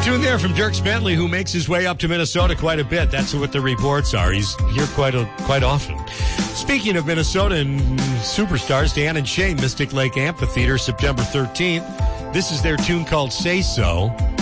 Tune there from Dierks Bentley, who makes his way up to Minnesota quite a bit. That's what the reports are. He's here quite often. Speaking of Minnesota and superstars, Dan and Shay, Mystic Lake Amphitheater, September 13th. This is their tune called Say So.